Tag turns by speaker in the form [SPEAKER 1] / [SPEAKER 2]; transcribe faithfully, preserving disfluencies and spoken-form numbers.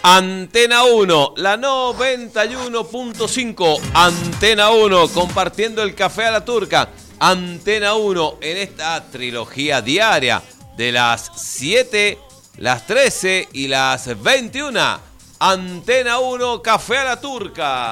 [SPEAKER 1] Antena uno, la noventa y uno punto cinco. Antena uno, compartiendo el café a la turca. Antena uno en esta trilogía diaria de las siete, las trece y las veintiuna. Antena uno, café a la turca.